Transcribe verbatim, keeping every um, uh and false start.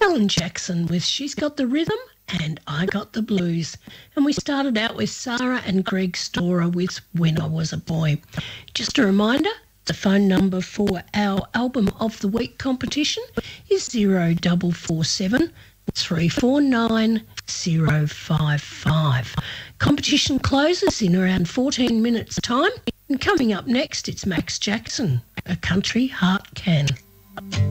Alan Jackson with She's Got the Rhythm and I Got the Blues. And we started out with Sarah and Greg Storer with When I Was a Boy. Just a reminder, the phone number for our Album of the Week competition is zero double four seven three four nine zero five five. Competition closes in around fourteen minutes' time. And coming up next, it's Max Jackson, A Country Heart Can.